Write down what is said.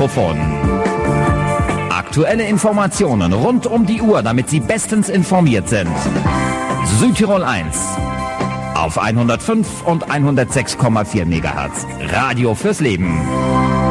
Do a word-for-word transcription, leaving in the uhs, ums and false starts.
Mikrofon. Aktuelle Informationen rund um die Uhr, damit Sie bestens informiert sind. Südtirol eins auf hundertfünf und hundertsechs Komma vier Megahertz. Radio fürs Leben.